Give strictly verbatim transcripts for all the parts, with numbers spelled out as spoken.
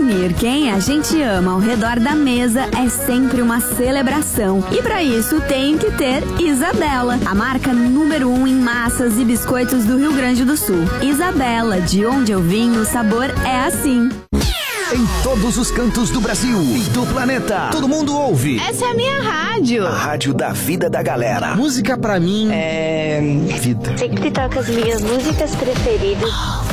Reunir quem a gente ama ao redor da mesa é sempre uma celebração. E para isso tem que ter Isabela, a marca número um em massas e biscoitos do Rio Grande do Sul. Isabela, de onde eu vim, o sabor é assim. Em todos os cantos do Brasil e do planeta, todo mundo ouve. Essa é a minha rádio. A rádio da vida da galera. Música pra mim é vida. Sempre toca as minhas músicas preferidas.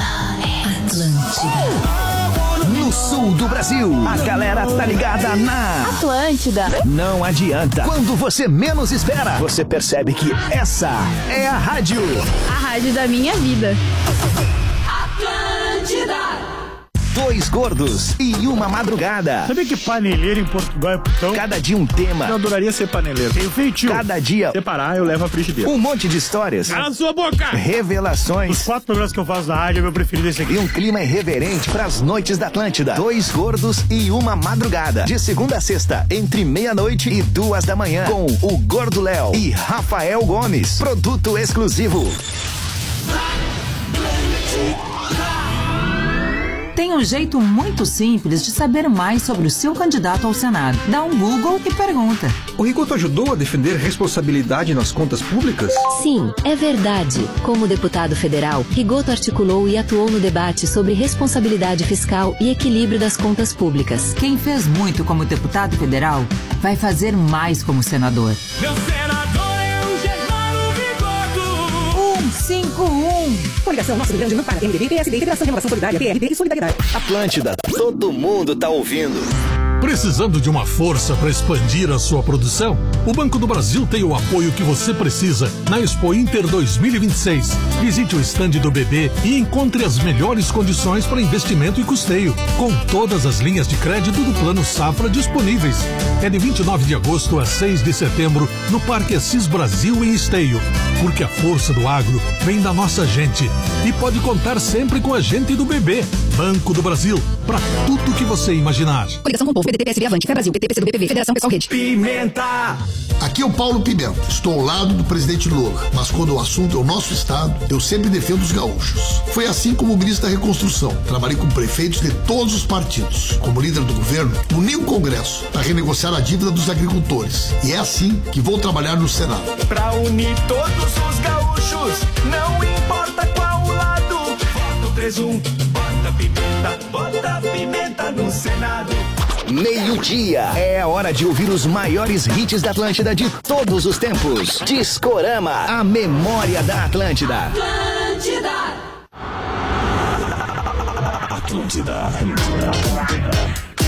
Atlântida. No sul do Brasil, a galera tá ligada na Atlântida. Não adianta. Quando você menos espera, você percebe que essa é a rádio. A rádio da minha vida. Atlântida. Dois gordos e uma madrugada. Sabia que paneleiro em Portugal é putão? Cada dia um tema. Eu adoraria ser paneleiro. Tenho feitio. Cada dia separar, eu levo a frigideira. Um monte de histórias. Cala sua boca! Revelações. Os quatro programas que eu faço na rádio, é meu preferido esse aqui. E um clima irreverente pras noites da Atlântida. Dois gordos e uma madrugada. De segunda a sexta, entre meia-noite e duas da manhã. Com o Gordo Léo e Rafael Gomes. Produto exclusivo. Tem um jeito muito simples de saber mais sobre o seu candidato ao Senado. Dá um Google e pergunta. O Rigoto ajudou a defender responsabilidade nas contas públicas? Sim, é verdade. Como deputado federal, Rigoto articulou e atuou no debate sobre responsabilidade fiscal e equilíbrio das contas públicas. Quem fez muito como deputado federal, vai fazer mais como senador. Meu senador é o Germano Rigoto. um cinco um. Coligação Nosso Rio Grande não para. M D B, P S D, Federação de Renovação Solidária, P R B e Solidariedade. Atlântida, todo mundo tá ouvindo. Precisando de uma força para expandir a sua produção? O Banco do Brasil tem o apoio que você precisa na Expo Inter dois mil e vinte e seis. Visite o estande do B B e encontre as melhores condições para investimento e custeio, com todas as linhas de crédito do Plano Safra disponíveis. É de vinte e nove de agosto a seis de setembro no Parque Assis Brasil em Esteio. Porque a força do agro vem da nossa gente e pode contar sempre com a gente do B B. Banco do Brasil, para tudo que você imaginar. Coligação com o povo, P D T, P S B, Avante, Fé Brasil, P T, P C do B, P V, Federação Pessoal Rede. Pimenta! Aqui é o Paulo Pimenta. Estou ao lado do presidente Lula, mas quando o assunto é o nosso estado, eu sempre defendo os gaúchos. Foi assim como ministro da Reconstrução. Trabalhei com prefeitos de todos os partidos. Como líder do governo, uni o Congresso para renegociar a dívida dos agricultores. E é assim que vou trabalhar no Senado. Pra unir todos os gaúchos, não importa qual lado. Bota presunto, bota pimenta, bota pimenta no Senado. Meio-dia. É a hora de ouvir os maiores hits da Atlântida de todos os tempos. Discorama, a memória da Atlântida. Atlântida. Atlântida. Atlântida.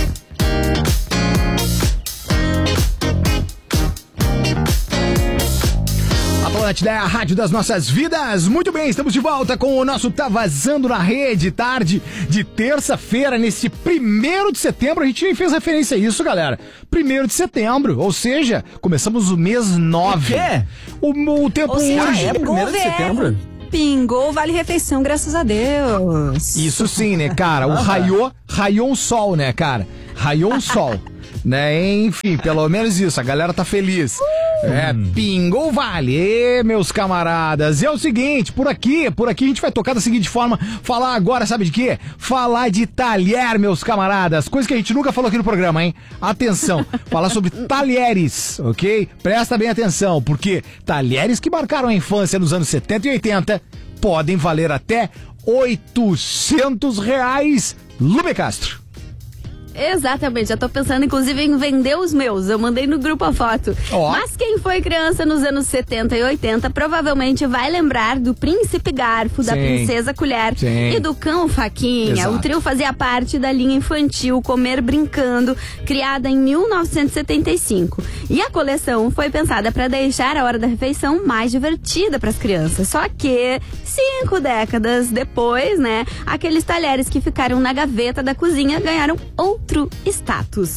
Atlântida é a rádio das nossas vidas. Muito bem, estamos de volta com o nosso Tá Vazando na Rede, tarde de terça-feira, nesse primeiro de setembro. A gente nem fez referência a isso, galera. Primeiro de setembro, ou seja, começamos o mês nove. O quê? O, o tempo hoje é primeiro de setembro. Pingou Vale Refeição, graças a Deus. Isso sim, né, cara? O raiou, raiou um sol, né, cara? Raiou um sol. Né? Enfim, pelo menos isso, a galera tá feliz. É, pingou vale, e, meus camaradas. E é o seguinte, por aqui, por aqui a gente vai tocar da seguinte forma, falar agora, sabe de quê? Falar de talher, meus camaradas. Coisa que a gente nunca falou aqui no programa, hein? Atenção, falar sobre talheres, ok? Presta bem atenção, porque talheres que marcaram a infância nos anos setenta e oitenta podem valer até oitocentos reais. Lube Castro. Exatamente, já tô pensando inclusive em vender os meus. Eu mandei no grupo a foto. Oh. Mas quem foi criança nos anos setenta e oitenta provavelmente vai lembrar do Príncipe Garfo, da Sim. Princesa Colher Sim. e do Cão Faquinha. Exato. O trio fazia parte da linha infantil Comer Brincando, criada em mil novecentos e setenta e cinco. E a coleção foi pensada para deixar a hora da refeição mais divertida para as crianças. Só que cinco décadas depois, né, aqueles talheres que ficaram na gaveta da cozinha ganharam outro outro status.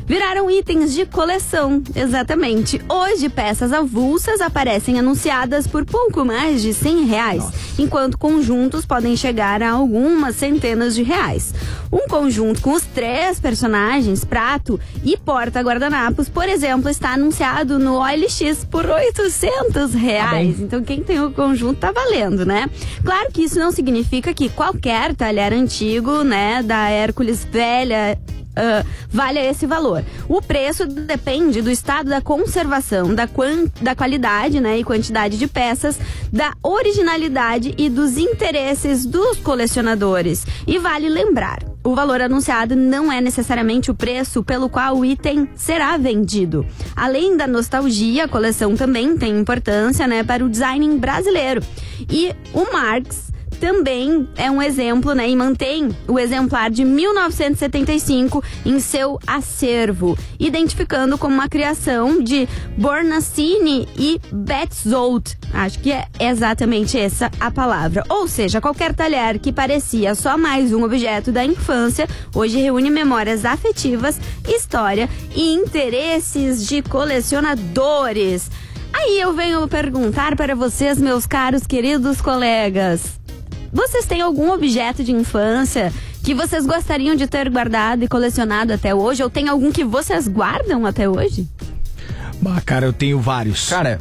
viraram itens de coleção, exatamente. Hoje, peças avulsas aparecem anunciadas por pouco mais de cem reais, Nossa. enquanto conjuntos podem chegar a algumas centenas de reais. Um conjunto com os três personagens, prato e porta-guardanapos, por exemplo, está anunciado no O L X por oitocentos reais. Tá, então quem tem o conjunto tá valendo, né? Claro que isso não significa que qualquer talher antigo, né, da Hércules velha, Uh, vale esse valor. O preço depende do estado da conservação, da, quan- da qualidade, né, e quantidade de peças, da originalidade e dos interesses dos colecionadores. E vale lembrar, o valor anunciado não é necessariamente o preço pelo qual o item será vendido. Além da nostalgia, a coleção também tem importância, né, para o design brasileiro. E o Marx também é um exemplo, né, e mantém o exemplar de mil novecentos e setenta e cinco em seu acervo, identificando como uma criação de Bornacini e Betzold. Acho que é exatamente essa a palavra. Ou seja, qualquer talher que parecia só mais um objeto da infância, hoje reúne memórias afetivas, história e interesses de colecionadores. Aí eu venho perguntar para vocês, meus caros queridos colegas, vocês têm algum objeto de infância que vocês gostariam de ter guardado e colecionado até hoje? Ou tem algum que vocês guardam até hoje? Bah, cara, eu tenho vários. Cara,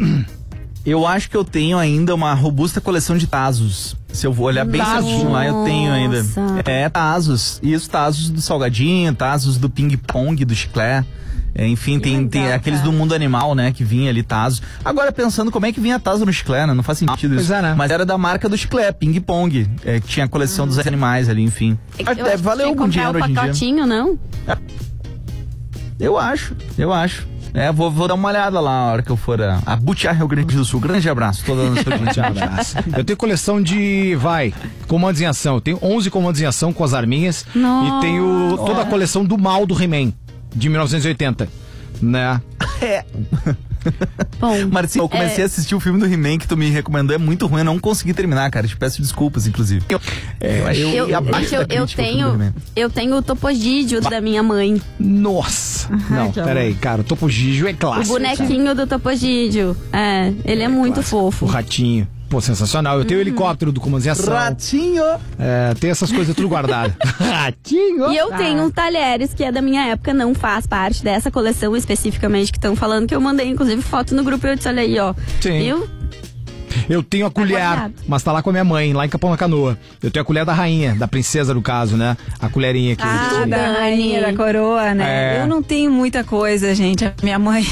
eu acho que eu tenho ainda uma robusta coleção de Tazos. Se eu vou olhar bem certinho lá, eu tenho ainda. É, Tazos. Isso, Tazos do salgadinho, Tazos do ping-pong, do chiclete. É, enfim, tem, legal, tem aqueles do mundo animal, né, que vinha ali, Tazo. Agora, pensando como é que vinha Tazo no chiclete, né? Não faz sentido isso. É, né? Mas era da marca do chiclete, Ping Pong, é, que tinha a coleção hum. dos animais ali, enfim. Deve valer algum dinheiro hoje em dia. Um pacotinho, não? É. Eu acho, eu acho. É, vou, vou dar uma olhada lá na hora que eu for a, a Butiá, Rio Grande do Sul. Grande abraço, toda a nossa grande abraço. Eu tenho coleção de, vai, comandos em ação. Eu tenho onze comandos em ação com as arminhas. Nossa. E tenho toda a coleção do mal do He-Man, de mil novecentos e oitenta, né? É. Bom, Marcinho, eu comecei é... a assistir o filme do He-Man que tu me recomendou, é muito ruim, eu não consegui terminar, cara, te peço desculpas, inclusive. Eu, é, eu, eu, eu, eu, eu tenho eu tenho o Topogídio da minha mãe. Nossa! Uhum, não, peraí, cara, o Topogídio é clássico. O bonequinho cara. do Topogídio, é, ele é, é muito clássico. Fofo. O ratinho. Pô, sensacional. Eu tenho o uhum. helicóptero do Comandos em Ação. Ratinho! É, tem essas coisas tudo guardado. Ratinho! E eu ah. tenho um talheres que é da minha época, não faz parte dessa coleção especificamente que estão falando, que eu mandei inclusive foto no grupo e eu disse, olha aí, ó. Sim. Viu? Eu tenho a tá colher, guardado. Mas tá lá com a minha mãe, lá em Capão na Canoa. Eu tenho a colher da rainha, da princesa no caso, né? A colherinha aqui. Ah, da rainha, da coroa, né? É. Eu não tenho muita coisa, gente. A minha mãe...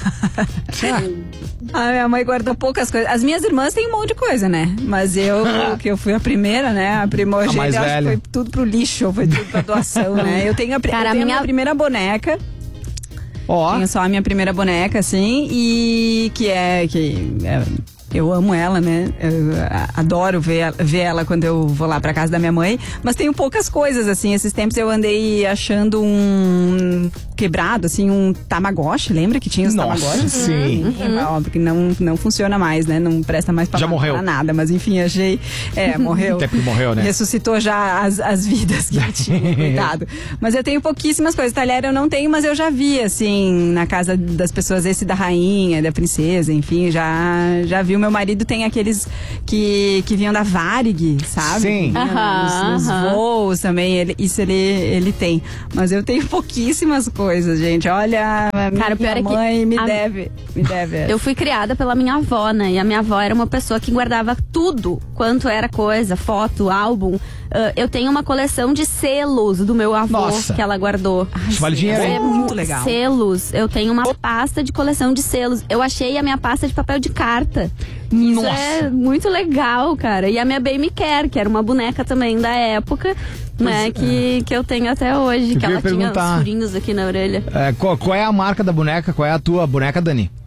A minha mãe guardou poucas coisas. As minhas irmãs têm um monte de coisa, né? Mas eu, que eu fui a primeira, né? A primogênita, eu acho que foi tudo pro lixo, foi tudo pra doação, né? Eu tenho a, Cara, eu tenho a minha... a primeira boneca. Ó. Oh. Tenho só a minha primeira boneca, assim, e que é... Que é eu amo ela, né? Eu adoro ver, ver ela quando eu vou lá pra casa da minha mãe. Mas tenho poucas coisas, assim. Esses tempos eu andei achando um quebrado, assim, um Tamagotchi. Lembra que tinha os Nossa, Tamagotchis? Sim. Uhum. É óbvio que não, não funciona mais, né? Não presta mais pra, já morreu. pra nada. Mas enfim, achei... É, morreu. Até porque morreu, né? Ressuscitou já as, as vidas que ele tinha, cuidado. Mas eu tenho pouquíssimas coisas. Talher eu não tenho, mas eu já vi, assim, na casa das pessoas, esse da rainha, da princesa, enfim, já, já vi. O meu marido tem aqueles que, que vinham da Varig, sabe? Sim. Aham, os, os voos também, ele, isso ele, ele tem. Mas eu tenho pouquíssimas coisas, gente. Olha, a minha, Cara, o pior minha mãe é que me a... deve, me deve. Eu fui criada pela minha avó, né? E a minha avó era uma pessoa que guardava tudo quanto era coisa, foto, álbum. Uh, eu tenho uma coleção de selos do meu avô. Nossa. Que ela guardou. Ai, vale dinheiro, é muito legal. Selos. Eu tenho uma pasta de coleção de selos. Eu achei a minha pasta de papel de carta. Isso Nossa. é muito legal, cara. E a minha Bem Me Quer, que era uma boneca também da época, pois né? É. Que, que eu tenho até hoje. Eu que ela tinha uns furinhos aqui na orelha. É, qual, qual é a marca da boneca? Qual é a tua boneca, Dani?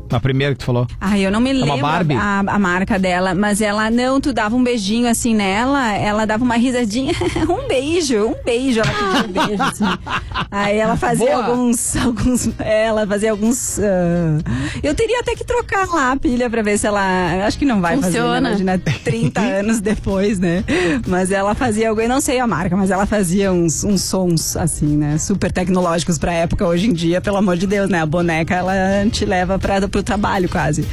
A primeira que tu falou. Ai, eu não me é lembro uma Barbie? A, a marca dela, mas ela, não, tu dava um beijinho assim nela, ela dava uma risadinha, um beijo, um beijo, ela pedia um beijo, assim. Aí ela fazia Boa. alguns, alguns, ela fazia alguns, uh, eu teria até que trocar lá a pilha pra ver se ela, acho que não vai Funciona. fazer, né? Imagina, trinta anos depois, né? Mas ela fazia algo, eu não sei a marca, mas ela fazia uns, uns sons, assim, né? Super tecnológicos pra época, hoje em dia, pelo amor de Deus, né? A boneca, ela te leva pra pro trabalho quase.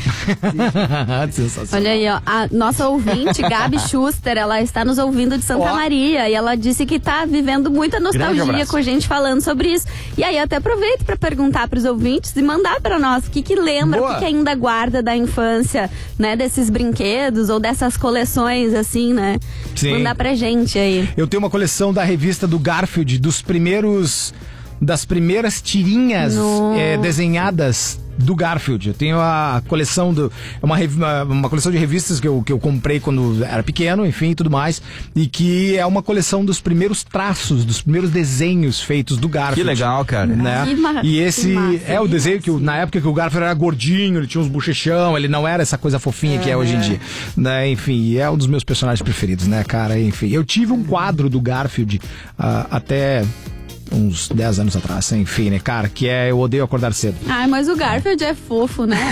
Olha aí, ó, a nossa ouvinte, Gabi Schuster, ela está nos ouvindo de Santa oh. Maria e ela disse que tá vivendo muita nostalgia com a gente falando sobre isso. E aí até aproveito para perguntar pros ouvintes e mandar para nós o que que lembra, Boa. o que, que ainda guarda da infância, né, desses brinquedos ou dessas coleções assim, né? Sim. Mandar pra gente aí. Eu tenho uma coleção da revista do Garfield, dos primeiros das primeiras tirinhas é, desenhadas do Garfield. Eu tenho a coleção do uma, uma coleção de revistas que eu, que eu comprei quando era pequeno, enfim, e tudo mais, e que é uma coleção dos primeiros traços, dos primeiros desenhos feitos do Garfield. Que legal, cara. Né? Que ma- e esse massa, é o desenho que na época que o Garfield era gordinho, ele tinha uns bochechão, ele não era essa coisa fofinha é, que é hoje em dia, né? Enfim, é um dos meus personagens preferidos, né, cara? Enfim, eu tive um quadro do Garfield uh, até uns dez anos atrás, enfim, né, cara, que é Eu Odeio Acordar Cedo. Ai, mas o Garfield é fofo, né?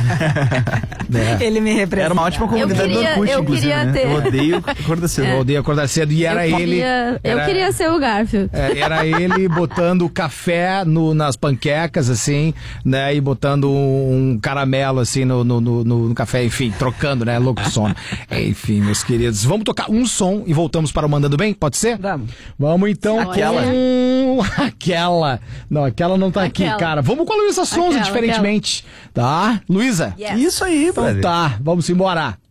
é. Ele me representa. Era uma ótima comunidade do Orkut, eu inclusive, queria né? ter. Eu Odeio Acordar Cedo. É. Eu Odeio Acordar Cedo e era eu ele... Queria, era, eu queria ser o Garfield. É, era ele botando café no, nas panquecas, assim, né, e botando um, um caramelo, assim, no, no, no, no café, enfim, trocando, né, louco de sono. Enfim, meus queridos, vamos tocar um som e voltamos para o Mandando Bem? Pode ser? Vamos. Vamos então. Aquela. Com... Aquela. Não, aquela não tá aquela. aqui, cara. Vamos com a Luísa Sonza, aquela, diferentemente. Aquela. Tá? Luísa? Yes. Isso aí, então brother. Tá, vamos embora.